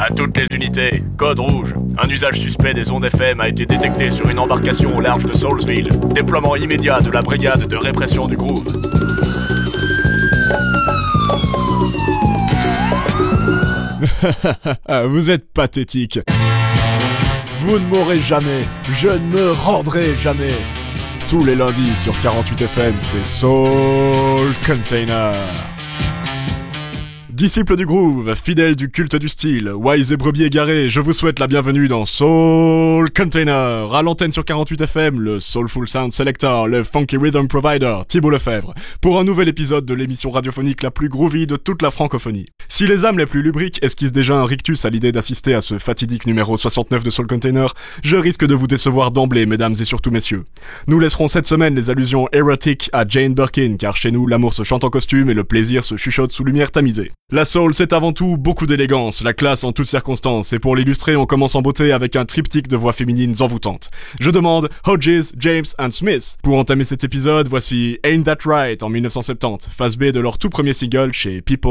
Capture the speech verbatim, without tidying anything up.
À toutes les unités, code rouge. Un usage suspect des ondes F M a été détecté sur une embarcation au large de Soulsville. Déploiement immédiat de la brigade de répression du groove. Vous êtes pathétique. Vous ne m'aurez jamais. Je ne me rendrai jamais. Tous les lundis sur quarante-huit F M, c'est Soul Container. Disciples du groove, fidèles du culte du style, wise et brebis égarés, je vous souhaite la bienvenue dans Soul Container, à l'antenne sur quarante-huit F M, le Soulful Sound Selector, le Funky Rhythm Provider, Thibaut Lefebvre, pour un nouvel épisode de l'émission radiophonique la plus groovy de toute la francophonie. Si les âmes les plus lubriques esquissent déjà un rictus à l'idée d'assister à ce fatidique numéro soixante-neuf de Soul Container, je risque de vous décevoir d'emblée, mesdames et surtout messieurs. Nous laisserons cette semaine les allusions érotiques à Jane Birkin, car chez nous, l'amour se chante en costume et le plaisir se chuchote sous lumière tamisée. La soul, c'est avant tout beaucoup d'élégance, la classe en toutes circonstances, et pour l'illustrer, on commence en beauté avec un triptyque de voix féminines envoûtantes. Je demande Hodges, James and Smith. Pour entamer cet épisode, voici Ain't That Right en mille neuf cent soixante-dix, phase B de leur tout premier single chez People